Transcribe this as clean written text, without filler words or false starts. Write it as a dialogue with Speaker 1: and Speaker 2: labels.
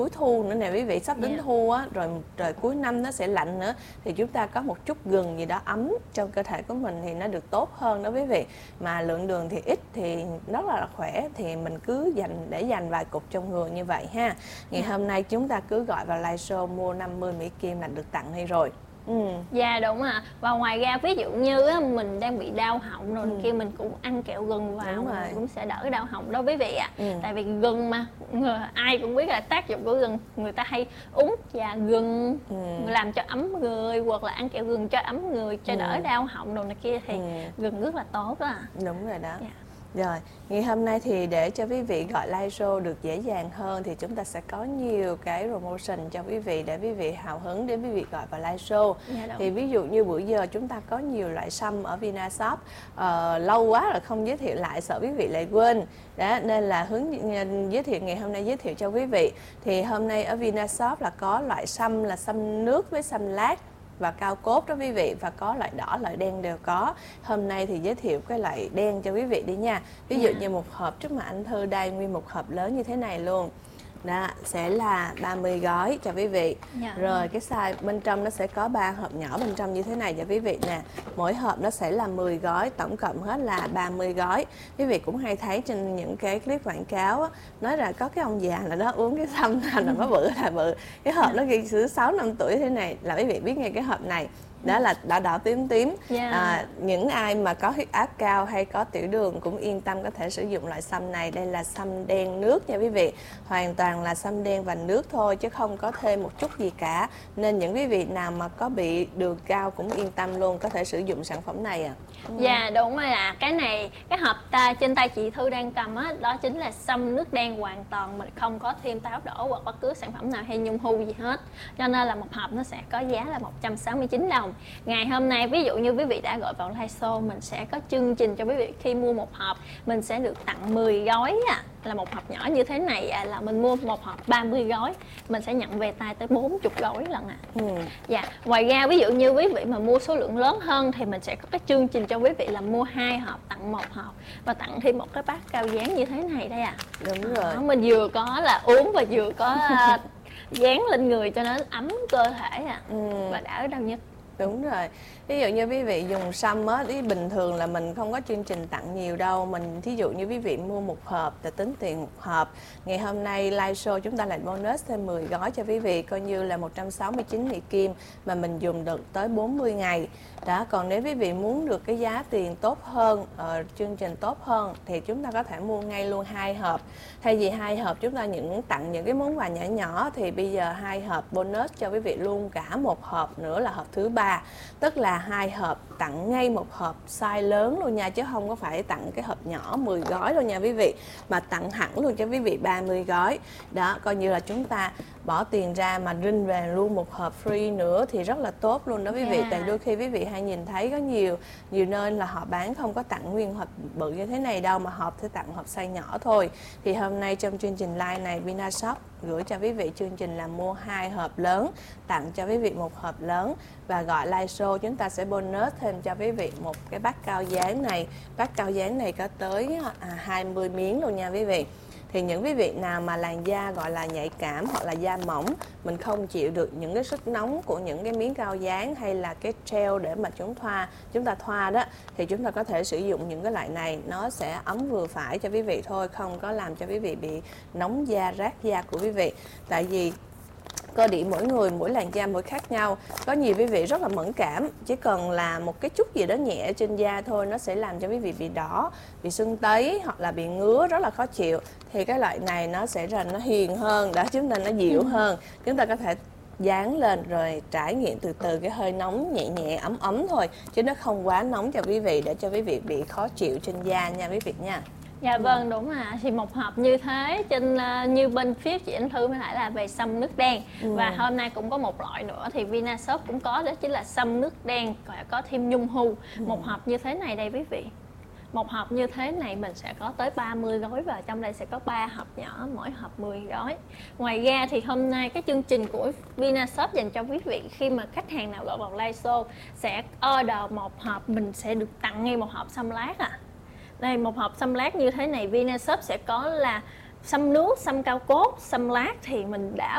Speaker 1: cuối thu nữa nè quý vị, sắp đến thu á, rồi trời cuối năm nó sẽ lạnh nữa, thì chúng ta có một chút gừng gì đó ấm trong cơ thể của mình thì nó được tốt hơn đó quý vị. Mà lượng đường thì ít thì rất là khỏe, thì mình cứ dành vài cục trong người như vậy ha. Ngày hôm nay chúng ta cứ gọi vào live show mua 50 Mỹ Kim là được tặng hay rồi.
Speaker 2: Dạ đúng ạ. Và ngoài ra ví dụ như á, mình đang bị đau họng rồi kia mình cũng ăn kẹo gừng vào mình cũng sẽ đỡ đau họng đó quý vị ạ. Tại vì gừng mà ai cũng biết là tác dụng của gừng, người ta hay uống trà gừng làm cho ấm người, hoặc là ăn kẹo gừng cho ấm người, cho đỡ đau họng đồ này kia thì gừng rất là tốt đó.
Speaker 1: Đúng rồi đó. Rồi, ngày hôm nay thì để cho quý vị gọi live show được dễ dàng hơn thì chúng ta sẽ có nhiều cái promotion cho quý vị để quý vị hào hứng để quý vị gọi vào live show. Thì ví dụ như bữa giờ chúng ta có nhiều loại sâm ở Vinashop, lâu quá rồi không giới thiệu lại, sợ quý vị lại quên. Đó, nên là giới thiệu ngày hôm nay giới thiệu cho quý vị. Thì hôm nay ở Vinashop là có loại sâm là sâm nước với sâm lát và cao cốt đó quý vị, và có loại đỏ loại đen đều có. Hôm nay thì giới thiệu cái loại đen cho quý vị đi nha. Ví dụ như một hộp trước mặt anh Thư đây, nguyên một hộp lớn như thế này luôn. Đó, sẽ là 30 gói cho quý vị. Rồi cái size bên trong nó sẽ có 3 hộp nhỏ bên trong như thế này cho quý vị nè. Mỗi hộp nó sẽ là 10 gói, tổng cộng hết là 30 gói. Quý vị cũng hay thấy trên những cái clip quảng cáo á, nói là có cái ông già là nó uống cái sâm nào nó bự là bự. Cái hộp nó ghi từ 6 năm tuổi thế này là quý vị biết ngay cái hộp này. Đó là đỏ đỏ tím tím. Những ai mà có huyết áp cao hay có tiểu đường cũng yên tâm có thể sử dụng loại sâm này. Đây là sâm đen nước nha quý vị, hoàn toàn là sâm đen và nước thôi chứ không có thêm một chút gì cả, nên những quý vị nào mà có bị đường cao cũng yên tâm luôn, có thể sử dụng sản phẩm này à.
Speaker 2: Dạ đúng rồi ạ. Cái này, cái hộp trên tay chị Thư đang cầm á, đó chính là sâm nước đen hoàn toàn, mình không có thêm táo đỏ hoặc bất cứ sản phẩm nào hay nhung hu gì hết, cho nên là một hộp nó sẽ có giá là 169 đồng. Ngày hôm nay ví dụ như quý vị đã gọi vào live show, mình sẽ có chương trình cho quý vị, khi mua một hộp mình sẽ được tặng 10 gói là một hộp nhỏ như thế này là mình mua một hộp 30 gói, mình sẽ nhận về tay tới 40 gói lận Dạ, ngoài ra ví dụ như quý vị mà mua số lượng lớn hơn thì mình sẽ có cái chương trình cho quý vị là mua 2 hộp tặng 1 hộp, và tặng thêm một cái bát cao dán như thế này đây
Speaker 1: Đúng rồi.
Speaker 2: Mình vừa có là uống và vừa có dán lên người cho nó ấm cơ thể và đỡ đau nhức.
Speaker 1: Đúng rồi. Ví dụ như quý vị dùng sâm á, bình thường là mình không có chương trình tặng nhiều đâu. Mình thí dụ như quý vị mua một hộp là tính tiền một hộp. Ngày hôm nay live show chúng ta lại bonus thêm 10 gói cho quý vị, coi như là 169 Mỹ Kim mà mình dùng được tới 40 ngày. Đó, còn nếu quý vị muốn được cái giá tiền tốt hơn, chương trình tốt hơn thì chúng ta có thể mua ngay luôn 2 hộp. Thay vì 2 hộp chúng ta tặng những cái món quà nhỏ nhỏ thì bây giờ 2 hộp bonus cho quý vị luôn cả một hộp nữa là hộp thứ 3. Tức là 2 hộp tặng ngay một hộp size lớn luôn nha, chứ không có phải tặng cái hộp nhỏ 10 gói đâu nha quý vị, mà tặng hẳn luôn cho quý vị 30 gói. Đó, coi như là chúng ta bỏ tiền ra mà rinh về luôn một hộp free nữa thì rất là tốt luôn đó quý vị. Tại đôi khi quý vị hay nhìn thấy có nhiều nơi là họ bán không có tặng nguyên hộp bự như thế này đâu, mà hộp sẽ tặng hộp size nhỏ thôi. Thì hôm nay trong chương trình live này Vinashop gửi cho quý vị chương trình là mua 2 hộp lớn, tặng cho quý vị một hộp lớn, và gọi live show chúng ta sẽ bonus thêm cho quý vị một cái bát cao dán này. Bát cao dán này có tới 20 miếng luôn nha quý vị. Thì những quý vị nào mà làn da gọi là nhạy cảm hoặc là da mỏng, mình không chịu được những cái sức nóng của những cái miếng cao dán hay là cái gel để mà chúng ta thoa đó, thì chúng ta có thể sử dụng những cái loại này, nó sẽ ấm vừa phải cho quý vị thôi, không có làm cho quý vị bị nóng da, rát da của quý vị. Tại vì cơ địa mỗi người, mỗi làn da mỗi khác nhau. Có nhiều quý vị rất là mẫn cảm, chỉ cần là một cái chút gì đó nhẹ trên da thôi nó sẽ làm cho quý vị bị đỏ, bị sưng tấy hoặc là bị ngứa rất là khó chịu. Thì cái loại này nó sẽ nó hiền hơn, đó, chúng ta nó dịu hơn. Chúng ta có thể dán lên rồi trải nghiệm từ từ cái hơi nóng nhẹ nhẹ ấm ấm thôi, chứ nó không quá nóng cho quý vị để cho quý vị bị khó chịu trên da nha quý vị nha.
Speaker 2: Dạ vâng, đúng ạ. Thì một hộp như thế như bên phía chị Anh Thư mới lại là về sâm nước đen. Và hôm nay cũng có một loại nữa thì Vinashop cũng có, đó chính là sâm nước đen có thêm nhung hu. Một hộp như thế này đây quý vị. Một hộp như thế này mình sẽ có tới 30 gói, và trong đây sẽ có 3 hộp nhỏ, mỗi hộp 10 gói. Ngoài ra thì hôm nay cái chương trình của Vinashop dành cho quý vị, khi mà khách hàng nào gọi vào live show sẽ order một hộp, mình sẽ được tặng ngay một hộp sâm lát Đây, một hộp sâm lát như thế này Vinashop sẽ có là sâm nước, sâm cao cốt, sâm lát, thì mình đã